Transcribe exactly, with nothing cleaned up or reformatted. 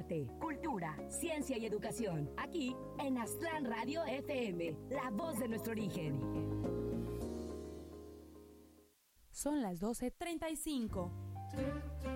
arte, cultura, ciencia y educación. Aquí en Aztlán Radio F M, la voz de nuestro origen. Son las doce treinta y cinco.